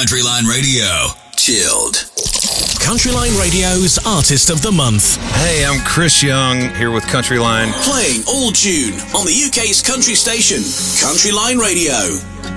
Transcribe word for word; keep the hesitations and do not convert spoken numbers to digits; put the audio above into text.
Countryline Radio. Chilled. Countryline Radio's Artist of the Month. Hey, I'm Chris Young here with Countryline. Playing all tune on the U K's country station, Countryline Radio.